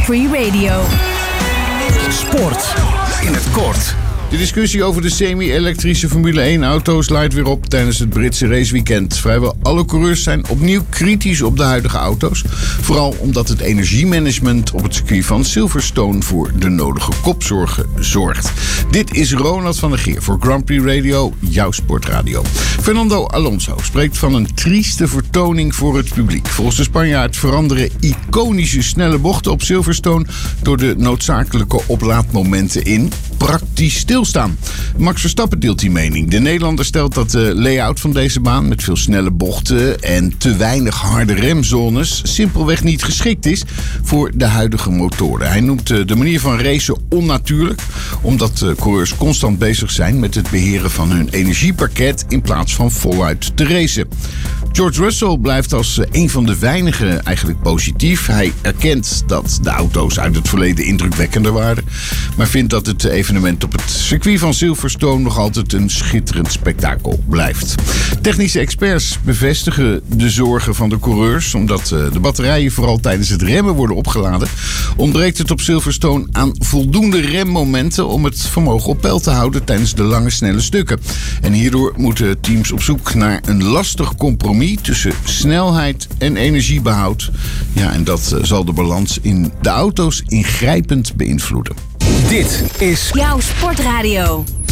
Prix Radio. Sport in het kort. De discussie over de semi-elektrische Formule 1-auto's leidt weer op tijdens het Britse raceweekend. Vrijwel alle coureurs zijn opnieuw kritisch op de huidige auto's. Vooral omdat het energiemanagement op het circuit van Silverstone voor de nodige kopzorgen zorgt. Dit is Ronald van der Geer voor Grand Prix Radio, jouw sportradio. Fernando Alonso spreekt van een trieste vertoning voor het publiek. Volgens de Spanjaard veranderen iconische snelle bochten op Silverstone door de noodzakelijke oplaadmomenten in praktisch stilstaan. Max Verstappen deelt die mening. De Nederlander stelt dat de layout van deze baan met veel snelle bochten en te weinig harde remzones simpelweg niet geschikt is voor de huidige motoren. Hij noemt de manier van racen onnatuurlijk, omdat coureurs constant bezig zijn met het beheren van hun energiepakket in plaats van voluit te racen. George Russell blijft als een van de weinigen eigenlijk positief. Hij erkent dat de auto's uit het verleden indrukwekkender waren, maar vindt dat het evenement op het circuit van Silverstone nog altijd een schitterend spektakel blijft. Technische experts bevestigen de zorgen van de coureurs. Omdat de batterijen vooral tijdens het remmen worden opgeladen, ontbreekt het op Silverstone aan voldoende remmomenten om het vermogen op peil te houden tijdens de lange snelle stukken. En hierdoor moeten teams op zoek naar een lastig compromis tussen snelheid en energiebehoud. Ja, en dat zal de balans in de auto's ingrijpend beïnvloeden. Dit is Jouw sportradio.